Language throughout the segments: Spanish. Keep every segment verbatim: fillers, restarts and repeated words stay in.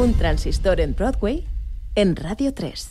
Un transistor en Broadway, en Radio tres.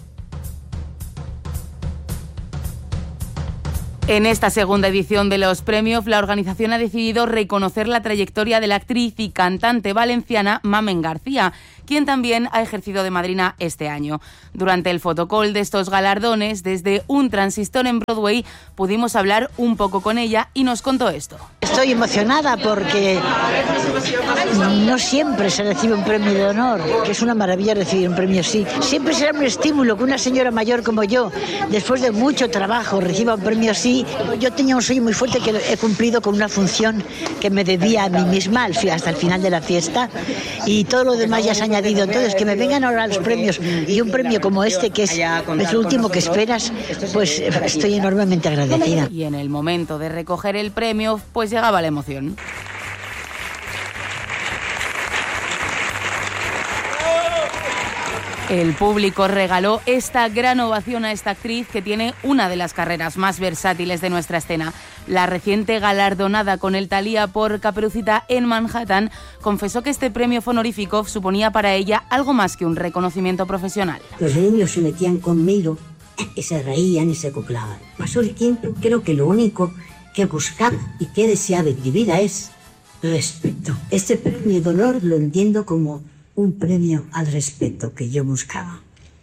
En esta segunda edición de los premios, la organización ha decidido reconocer la trayectoria de la actriz y cantante valenciana Mamen García, quien también ha ejercido de madrina este año. Durante el fotocall de estos galardones, desde Un transistor en Broadway, pudimos hablar un poco con ella y nos contó esto. Estoy emocionada porque no siempre se recibe un premio de honor, que es una maravilla recibir un premio así. Siempre será un estímulo que una señora mayor como yo, después de mucho trabajo, reciba un premio así. Yo tenía un sueño muy fuerte que he cumplido con una función que me debía a mí misma hasta el final de la fiesta, y todo lo demás ya se ha añadido. Entonces, que me vengan ahora los premios y un premio como este, que es, es lo último que esperas, pues estoy enormemente agradecida. Y en el momento de recoger el premio, pues llegaba la emoción. El público regaló esta gran ovación a esta actriz que tiene una de las carreras más versátiles de nuestra escena. La reciente galardonada con el Thalía por Caperucita en Manhattan confesó que este premio honorífico suponía para ella algo más que un reconocimiento profesional. Los niños se metían conmigo y se reían y se acoplaban. Pasó el tiempo, creo que lo único que buscaba y que deseaba en mi vida es respeto. Este premio de honor lo entiendo como un premio al respeto que yo buscaba.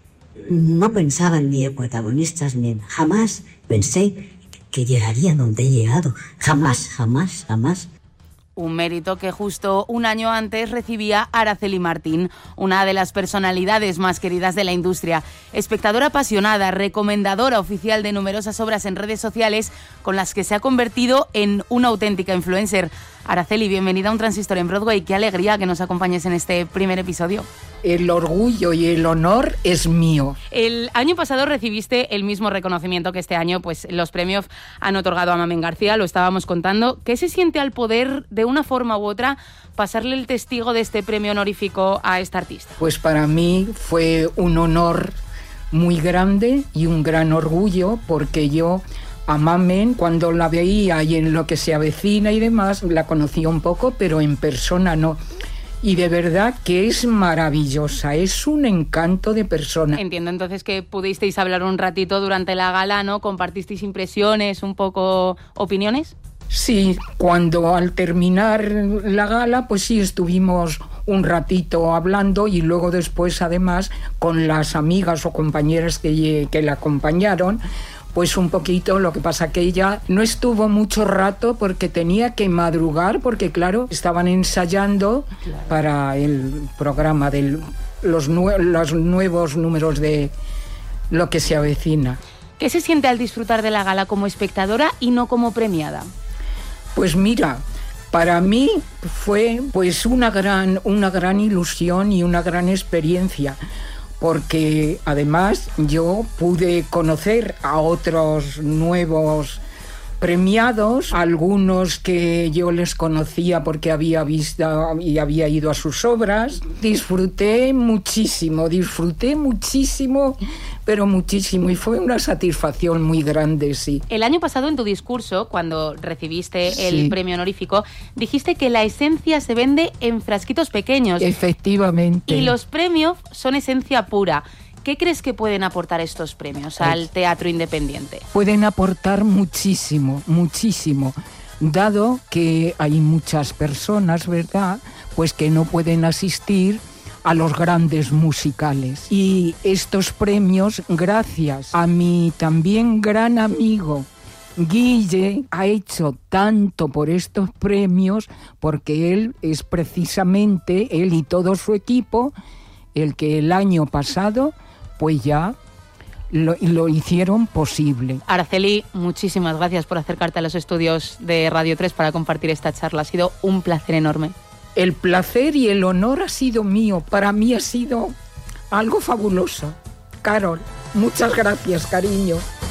No pensaba en mis protagonistas, ni jamás pensé que llegaría donde he llegado. Jamás, jamás, jamás. Un mérito que justo un año antes recibía Araceli Martín, una de las personalidades más queridas de la industria. Espectadora apasionada, recomendadora oficial de numerosas obras en redes sociales, con las que se ha convertido en una auténtica influencer. Araceli, bienvenida a Un transistor en Broadway. Qué alegría que nos acompañes en este primer episodio. El orgullo y el honor es mío. El año pasado recibiste el mismo reconocimiento que este año, pues los premios han otorgado a Mamen García, lo estábamos contando. ¿Qué se siente al poder, de una forma u otra, pasarle el testigo de este premio honorífico a esta artista? Pues para mí fue un honor muy grande y un gran orgullo, porque yo a Mamen, cuando la veía y en Lo que se avecina y demás, la conocía un poco, pero en persona no. Y de verdad que es maravillosa, es un encanto de persona. Entiendo entonces que pudisteis hablar un ratito durante la gala, ¿no? ¿Compartisteis impresiones, un poco opiniones? Sí, cuando al terminar la gala, pues sí, estuvimos un ratito hablando, y luego después, además, con las amigas o compañeras que, que la acompañaron, pues un poquito. Lo que pasa que ella no estuvo mucho rato porque tenía que madrugar, porque claro, estaban ensayando claro. para el programa de los, nue- los nuevos números de Lo que se avecina. ¿Qué se siente al disfrutar de la gala como espectadora y no como premiada? Pues mira, para mí fue pues una gran, una gran ilusión y una gran experiencia, porque además yo pude conocer a otros nuevos premiados, algunos que yo les conocía porque había visto y había ido a sus obras. Disfruté muchísimo, disfruté muchísimo, pero muchísimo, y fue una satisfacción muy grande, sí. El año pasado, en tu discurso, cuando recibiste sí. el premio honorífico, dijiste que la esencia se vende en frasquitos pequeños. Efectivamente. Y los premios son esencia pura. ¿Qué crees que pueden aportar estos premios al teatro independiente? Pueden aportar muchísimo, muchísimo, dado que hay muchas personas, ¿verdad?, pues que no pueden asistir a los grandes musicales. Y estos premios, gracias a mi también gran amigo Guille, ha hecho tanto por estos premios, porque él es precisamente, él y todo su equipo, el que el año pasado pues ya lo, lo hicieron posible. Araceli, muchísimas gracias por acercarte a los estudios de Radio tres para compartir esta charla. Ha sido un placer enorme. El placer y el honor ha sido mío. Para mí ha sido algo fabuloso. Carol, muchas gracias, cariño.